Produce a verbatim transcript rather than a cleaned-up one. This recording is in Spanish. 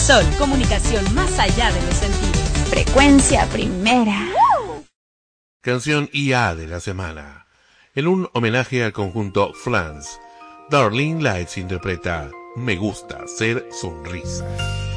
Sol, comunicación más allá de los sentidos. Frecuencia primera. Canción I A de la semana. En un homenaje al conjunto Flans, Darlene Lights interpreta Me gusta ser sonrisa.